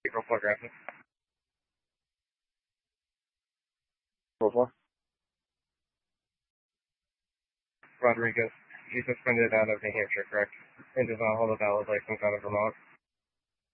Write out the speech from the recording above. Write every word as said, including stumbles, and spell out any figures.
April Progressive. Four. Rodriguez. He's suspended out of New Hampshire, correct? And does not hold a valid license out of Vermont.